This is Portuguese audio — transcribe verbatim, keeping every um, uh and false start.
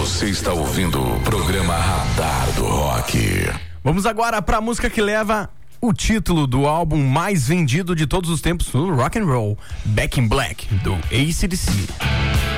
Você está ouvindo o programa Radar do Rock. Vamos agora para a música que leva o título do álbum mais vendido de todos os tempos no rock and roll, Back in Black, do A C/D C.